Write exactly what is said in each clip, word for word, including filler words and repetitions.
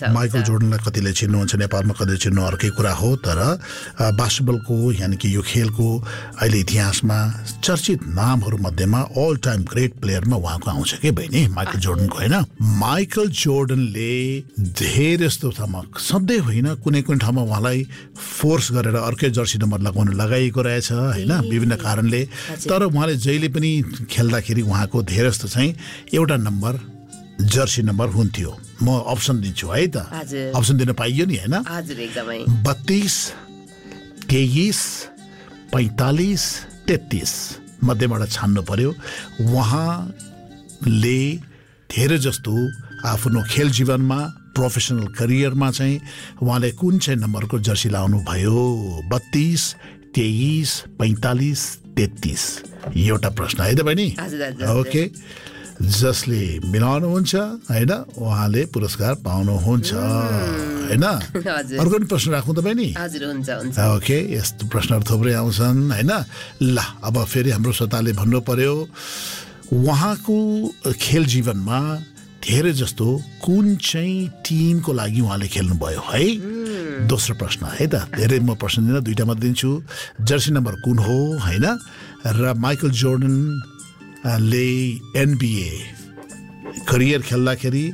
Michael जोर्डनलाई कतिले चिन्नुहुन्छ, नेपालमा कतिले चिन्नु अर्कै कुरा हो, तर बास्केटबलको यानि कि यो खेलको अहिले इतिहासमा चर्चित नामहरू मध्येमा अल टाइम ग्रेट प्लेयरमा उहाँको आउँछ के बहिनी, माइकल जोर्डनको होइन। माइकल जोर्डनले धेरै जस्तो ठाउँमा, सधैँ होइन, कुनै कुनै ठाउँमा उहाँलाई फोर्स गरेर अर्कै जर्सी नम्बर लगाउन लगाइएको रहेछ होइन, विभिन्न कारणले। तर उहाँले जहिले पनि खेल्दाखेरि उहाँको धेरै जस्तो चाहिँ एउटा नम्बर जर्सी नम्बर हुन्थ्यो। म अप्सन दिन्छु है त, अप्सन दिन पाइयो नि होइन। बत्तीस, तेइस, पैंतालिस, तेत्तीस मध्येबाट छान्नु पर्यो। उहाँले धेरै जस्तो आफ्नो खेल जीवनमा, प्रोफेसनल करियरमा चाहिँ उहाँले कुन चाहिँ नम्बरको जर्सी लाउनु भयो? बत्तीस, तेइस, पैंतालिस, तेत्तीस। एउटा प्रश्न है त बहिनी। ओके, जसले मिलाउनुहुन्छ होइन उहाँले पुरस्कार पाउनुहुन्छ होइन। अर्को पनि प्रश्न राखौँ त बहिनी? ओके, यस्तो प्रश्नहरू थुप्रै आउँछन् होइन। ल अब फेरि हाम्रो श्रोताले भन्नु पर्यो उहाँको खेल जीवनमा धेरै जस्तो कुन चाहिँ टिमको लागि उहाँले खेल्नुभयो है। दोस्रो प्रश्न है त, धेरै म प्रश्न दिन दुईटा मात्र दिन्छु। जर्सी नम्बर कुन हो होइन, र माइकल जोर्डन ले एनबिए करियर खेल्दाखेरि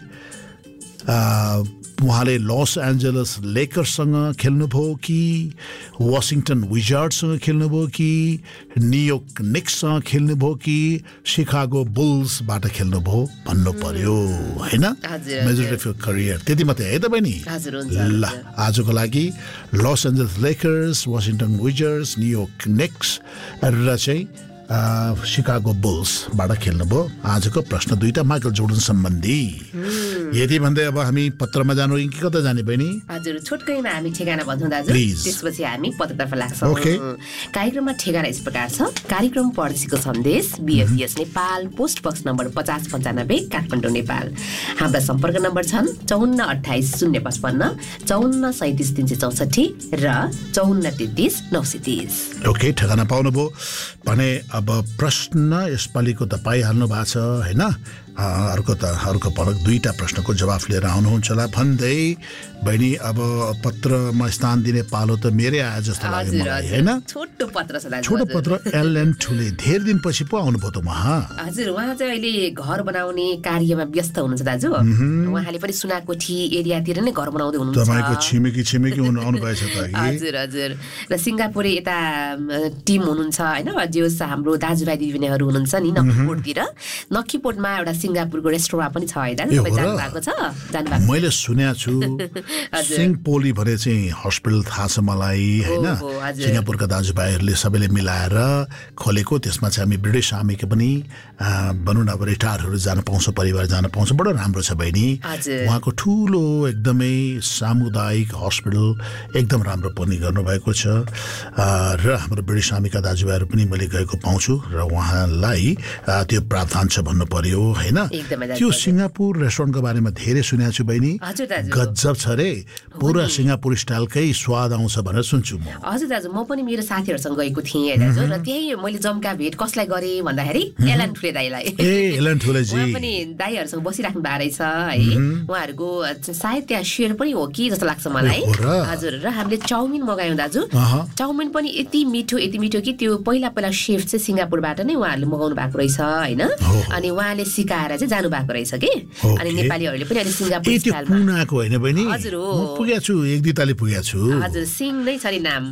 उहाँले लस एन्जलस लेकर्ससँग खेल्नुभयो कि वासिङटन विजार्ड्ससँग खेल्नुभयो कि न्युयोर्क निक्ससँग खेल्नुभयो कि शिकागो बुल्सबाट खेल्नुभयो भन्नु पर्यो होइन। मेजोरिटी अफ करियर त्यति मात्रै है त बहिनी। ल आजको लागि Los Angeles Lakers, Washington Wizards, New York निक्स र चाहिँ शिकागो बुल्सबाट खेल्नुभयो। आजको प्रश्न दुईटा माइकल जोर्डन सम्बन्धी। यदि भन्दै अब हामी पत्रमा जानु कि कता जाने बहिनी? हजुर, छोटकैमा हामी ठेगाना भन्छौँ दाजु, त्यसपछि हामी पत्रतर्फ लाग्छौँ। कार्यक्रममा ठेगाना यस प्रकार छ। कार्यक्रम पडोशीको सन्देश, बिएफएस नेपाल, पोस्ट बक्स नम्बर पचास पन्चानब्बे, काठमाडौँ नेपाल। हाम्रा सम्पर्क नम्बर छन् चौन्न अठाइस शून्य पचपन्न, चौन्न सैतिस तिन सय चौसठी र चौन्न तेत्तिस नौ सय तिस। ओके, ठेगाना पाउनुभयो भने अब प्रश्न यसपालिको त पाइहाल्नु भएको छ होइन। अर्को त अर्को पटक दुईटा प्रश्नको जवाफ लिएर आउनुहुन्छ होला भन्दै बहिनी अब पत्रमा स्थान दिने पालो त मेरै आए जस्तो लाग्यो मलाई होइन। छोटो पत्र छ दाजु, छोटो पत्र एलएन ठुले धेरै दिनपछि पो आउनुभयो त उहाँ। हजुर, उहाँ चाहिँ अहिले घर बनाउने कार्यमा व्यस्त हुनुहुन्छ दाजु। उहाँले पनि सुनाकोठी एरियातिर नै घर बनाउँदै हुनुहुन्छ। तपाईको छिमेकी छिमेकी हुनु आउनु भएछ त? हजुर हजुर, र सिङ्गापुरे यता टिम हुनुहुन्छ होइन, जो हाम्रो दाजुभाइ दिदीबहिनीहरू हुनुहुन्छ नि नक्खीपोटतिर। नक्खीपोटमा एउटा सिङ्गापुरको रेस्टुरेन्ट पनि छ है दाजु, तपाईँ जानु भएको छ? जानु भएको? मैले सुनेको छु सिङपोली भने चाहिँ हस्पिटल थाहा छ मलाई होइन। सिङ्गापुरका दाजुभाइहरूले सबैले मिलाएर खोलेको, त्यसमा चाहिँ हामी ब्रिटिस आर्मीको पनि भनौँ न अब रिटायरहरू जान पाउँछ, परिवार जान पाउँछ। बडो राम्रो छ बहिनी। उहाँको ठुलो एकदमै सामुदायिक हस्पिटल एकदम राम्रो पनि गर्नुभएको छ। र हाम्रो ब्रिटिस आर्मीका दाजुभाइहरू पनि मैले गएको पाउँछु र उहाँलाई त्यो प्रावधान छ भन्नु पर्यो होइन। त्यो सिङ्गापुर रेस्टुरेन्टको बारेमा धेरै सुनेको छु बहिनी, गजब छ रे, पुरा सिङ्गापुर स्टाइलकै स्वाद आउँछ भनेर सुन्छु म। हजुर दाजु, म पनि मेरो साथीहरूसँग गएको थिएँ दाजु, र त्यही मैले जम्का भेट कसलाई गरेँ भन्दाखेरि एलन ठुले दाइलाई। ए एलन ठुले जी, उहाँ पनि दाइहरूसँग बसिराख्नु भएको रहेछ है। उहाँहरूको सायद त्यहाँ सेयर पनि हो कि जस्तो लाग्छ मलाई। हजुर, र हामीले चाउमिन मगायौँ दाजु। चाउमिन पनि यति मिठो यति मिठो कि त्यो पहिला पहिला सेफ चाहिँ सिङ्गापुरबाट नै उहाँहरूले मगाउनु भएको रहेछ होइन। अनि उहाँले सिकाएर चाहिँ जानु भएको रहेछ कि। अनि नेपालीहरूले पनि अहिले सिङ्गापुर स्टाइलमा पुनाको होइन बहिनी? हजुर हो, म पुगेको छु, एक दुई ताले पुगेको छु। हजुर, सिङ नै छ नि नाम।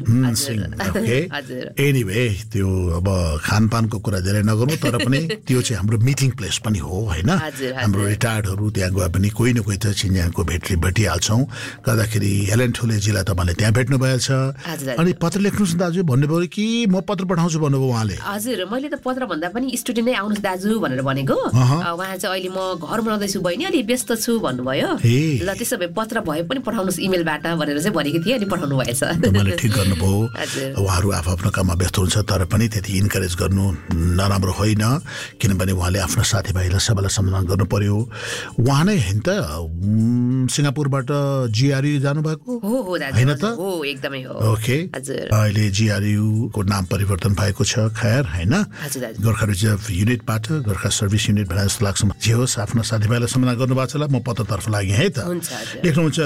हजुर, एनीवे त्यो अब खानपानको कुरा धेरै नगरौँ, तर पनि त्यो चाहिँ हाम्रो मिटिङ प्लेस पनि हो होइन। हाम्रो रिटायर्डहरू त्यहाँ गए पनि कोही न कोही त चिन्जानको भेटले भेटिहाल्छौँ। गर्दाखेरि एलन ठुलेजीलाई तपाईँले त्यहाँ भेट्नु भएछ। अनि पत्र लेख्नुहोस् न दाजु भन्नुभयो कि म पत्र पठाउँछु भन्नुभयो उहाँले? हजुर, मैले त पत्र भन्दा पनि स्टुडेन्ट नै आउनुहोस् दाजु भनेर भनेको। उहाँ चाहिँ अहिले म घर बनाउँदैछु बहिनी, अलि व्यस्त छु भन्नुभयो। ल त्यसो भए पत्र भए पनि पठाउनुहोस् इमेलबाट भनेर चाहिँ भनेको थिएँ, अनि पठाउनु भएछ। तपाईँले ठिक गर्नुभयो। उहाँहरू आफ्नो काममा व्यस्त हुन्छ, तर पनि त्यति इन्करेज गर्नु नराम्रो होइन, किनभने उहाँले आफ्नो साथीभाइलाई सबैलाई सम्मान गर्नु पर्यो। उहाँ नै होइन त सिङ्गापुरबाट जिआरयु जानुभएको होइन त? हो, एकदमै हो। ओके, अहिले जिआरयुको नाम परिवर्तन भएको छ खैर होइन, Gorkha reserve युनिटबाट Gorkha service unit भनेर जस्तो लाग्छ। जे होस्, आफ्नो साथीभाइलाई सम्मान गर्नुभएको छ। ल म पत्रतर्फ लागेँ है त। लेख्नुहुन्छ